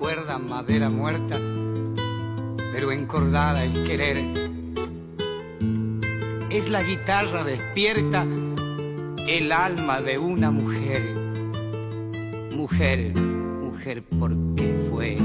cuerda, madera muerta, pero encordada es querer. Es la guitarra despierta, el alma de una mujer. Mujer, mujer, porque fue.